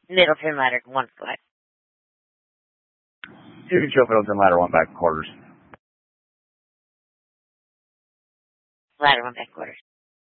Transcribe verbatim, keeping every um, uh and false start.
Middleton ladder one, go ahead. You can show Middleton ladder one back quarters. Ladder one back quarters.